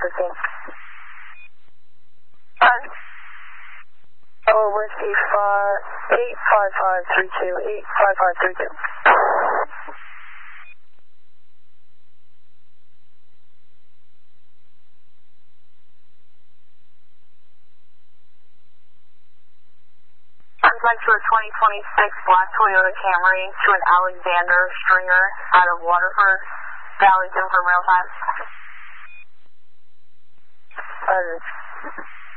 15. Whiskey 85532, 85532. Contact to a 2026 black Toyota Camry to an Alexander Stringer out of Waterford Valley, confirm real time.